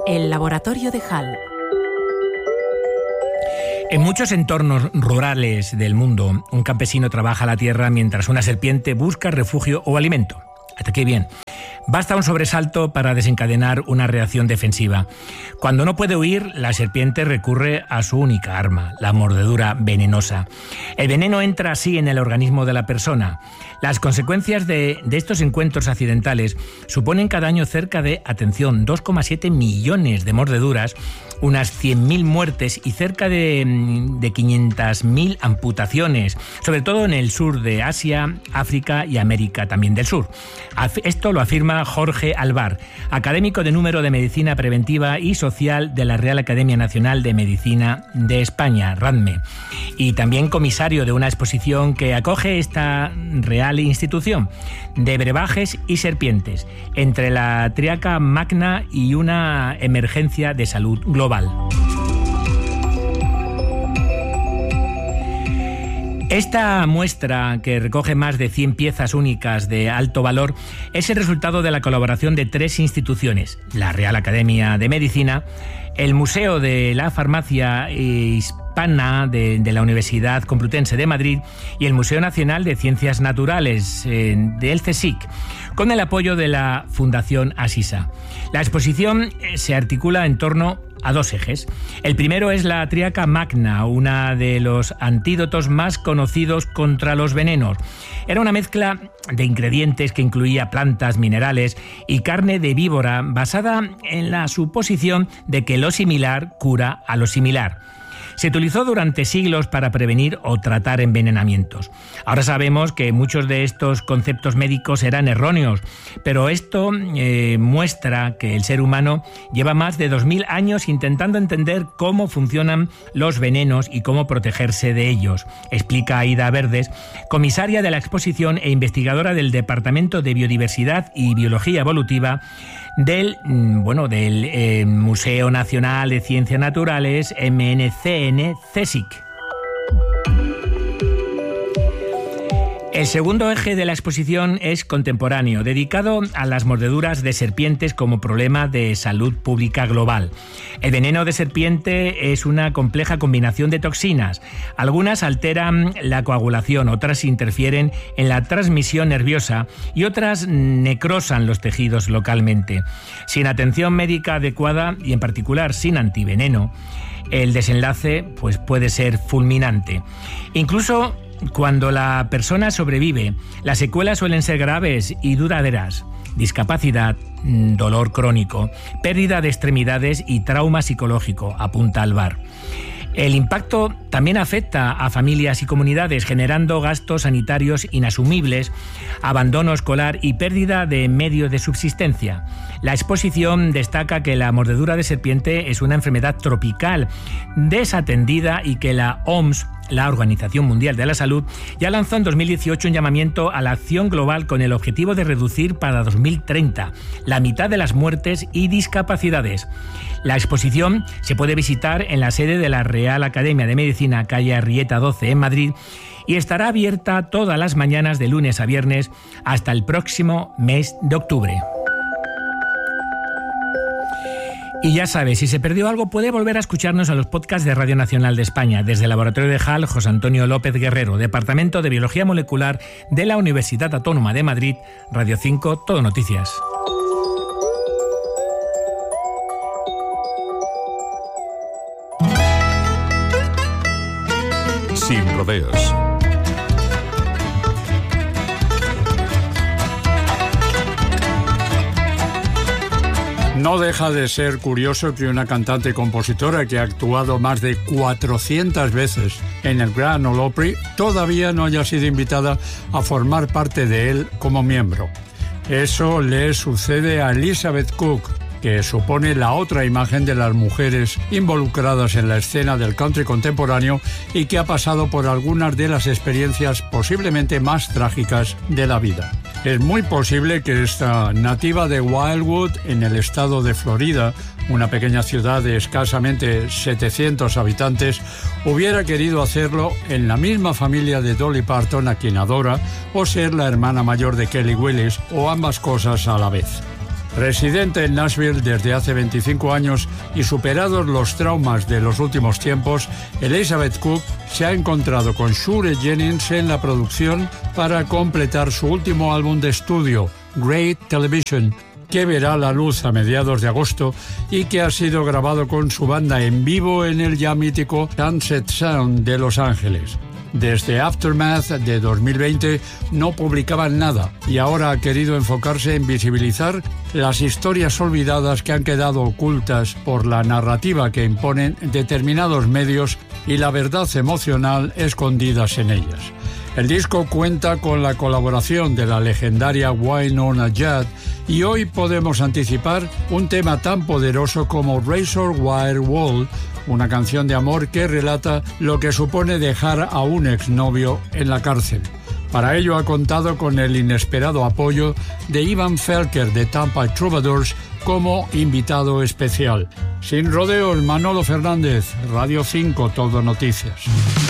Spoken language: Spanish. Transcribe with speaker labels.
Speaker 1: El laboratorio de Hall.
Speaker 2: En muchos entornos rurales del mundo, un campesino trabaja la tierra mientras una serpiente busca refugio o alimento. Hasta aquí bien. Basta un sobresalto para desencadenar una reacción defensiva. Cuando no puede huir, la serpiente recurre a su única arma, la mordedura venenosa. El veneno entra así en el organismo de la persona. Las consecuencias de estos encuentros accidentales suponen cada año cerca de, atención, 2,7 millones de mordeduras, unas 100.000 muertes y cerca de 500.000 amputaciones, sobre todo en el sur de Asia, África y América también del Sur. Esto lo afirma Jorge Alvar, académico de número de Medicina Preventiva y Social de la Real Academia Nacional de Medicina de España, RADME, y también comisario de una exposición que acoge esta real institución de brebajes y serpientes, entre la Triaca Magna y una emergencia de salud global. Esta muestra, que recoge más de 100 piezas únicas de alto valor, es el resultado de la colaboración de 3 instituciones: la Real Academia de Medicina, el Museo de la Farmacia Hispana de la Universidad Complutense de Madrid y el Museo Nacional de Ciencias Naturales del CSIC, con el apoyo de la Fundación Asisa. La exposición se articula en torno a 2 ejes. El primero es la Triaca Magna, una de los antídotos más conocidos contra los venenos. Era una mezcla de ingredientes que incluía plantas, minerales y carne de víbora, basada en la suposición de que lo similar cura a lo similar. Se utilizó durante siglos para prevenir o tratar envenenamientos. Ahora sabemos que muchos de estos conceptos médicos eran erróneos, pero esto muestra que el ser humano lleva más de 2000 años intentando entender cómo funcionan los venenos y cómo protegerse de ellos, explica Aida Verdes, comisaria de la exposición e investigadora del Departamento de Biodiversidad y Biología Evolutiva del Museo Nacional de Ciencias Naturales, MNCN, CSIC. El segundo eje de la exposición es contemporáneo, dedicado a las mordeduras de serpientes como problema de salud pública global. El veneno de serpiente es una compleja combinación de toxinas. Algunas alteran la coagulación, otras interfieren en la transmisión nerviosa y otras necrosan los tejidos localmente. Sin atención médica adecuada y en particular sin antiveneno, el desenlace puede ser fulminante. Incluso cuando la persona sobrevive, las secuelas suelen ser graves y duraderas: discapacidad, dolor crónico, pérdida de extremidades y trauma psicológico, apunta Alvar. El impacto también afecta a familias y comunidades, generando gastos sanitarios inasumibles, abandono escolar y pérdida de medios de subsistencia. La exposición destaca que la mordedura de serpiente es una enfermedad tropical desatendida y que la OMS, la Organización Mundial de la Salud, ya lanzó en 2018 un llamamiento a la acción global con el objetivo de reducir para 2030 la mitad de las muertes y discapacidades. La exposición se puede visitar en la sede de la Real Academia de Medicina, calle Arrieta 12, en Madrid, y estará abierta todas las mañanas de lunes a viernes hasta el próximo mes de octubre. Y ya sabes, si se perdió algo, puede volver a escucharnos en los podcasts de Radio Nacional de España. Desde el Laboratorio de Hall, José Antonio López Guerrero, Departamento de Biología Molecular de la Universidad Autónoma de Madrid, Radio 5, Todo Noticias.
Speaker 3: Sin rodeos. No deja de ser curioso que una cantante y compositora que ha actuado más de 400 veces en el Grand Ole Opry todavía no haya sido invitada a formar parte de él como miembro. Eso le sucede a Elizabeth Cook, que supone la otra imagen de las mujeres involucradas en la escena del country contemporáneo y que ha pasado por algunas de las experiencias posiblemente más trágicas de la vida. Es muy posible que esta nativa de Wildwood, en el estado de Florida, una pequeña ciudad de escasamente 700 habitantes, hubiera querido hacerlo en la misma familia de Dolly Parton, a quien adora, o ser la hermana mayor de Kelly Willis, o ambas cosas a la vez. Residente en Nashville desde hace 25 años y superados los traumas de los últimos tiempos, Elizabeth Cook se ha encontrado con Shure Jennings en la producción para completar su último álbum de estudio, Great Television, que verá la luz a mediados de agosto y que ha sido grabado con su banda en vivo en el ya mítico Sunset Sound de Los Ángeles. Desde Aftermath de 2020 no publicaban nada y ahora ha querido enfocarse en visibilizar las historias olvidadas que han quedado ocultas por la narrativa que imponen determinados medios y la verdad emocional escondidas en ellas. El disco cuenta con la colaboración de la legendaria Wynonna Judd y hoy podemos anticipar un tema tan poderoso como Razor Wire Wall, una canción de amor que relata lo que supone dejar a un exnovio en la cárcel. Para ello ha contado con el inesperado apoyo de Ivan Felker de Tampa Troubadours como invitado especial. Sin rodeos, Manolo Fernández, Radio 5, Todo Noticias.